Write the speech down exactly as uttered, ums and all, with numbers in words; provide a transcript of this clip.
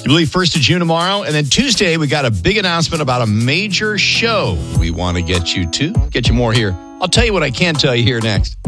You believe first of June tomorrow? And then Tuesday, we got a big announcement about a major show we want to get you to. Get you more here. I'll tell you what I can tell you here next.